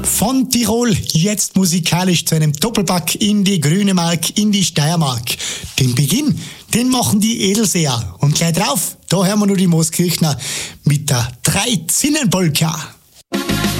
Von Tirol jetzt musikalisch zu einem Doppelpack in die Grünemark, in die Steiermark. Den Beginn, den machen die Edelseer. Und gleich drauf, da hören wir nur die Mooskirchner mit der Dreizinnenpolka.